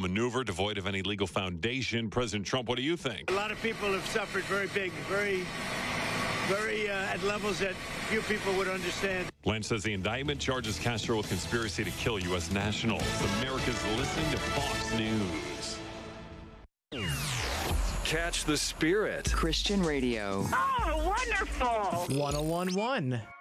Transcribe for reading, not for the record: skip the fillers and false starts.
maneuver devoid of any legal foundation. President Trump, what do you think? A lot of people have suffered very big, very at levels that few people would understand. Lance says the indictment charges Castro with conspiracy to kill U.S. nationals. America's listening to Fox News. Catch the spirit. Christian radio. Oh, wonderful. 1011.